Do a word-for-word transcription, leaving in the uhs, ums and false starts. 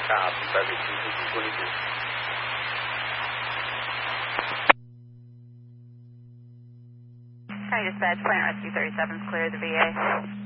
Copy, perfect, two two two twenty-two. County Dispatch, Plant Rescue thirty-seven is clear of the V A.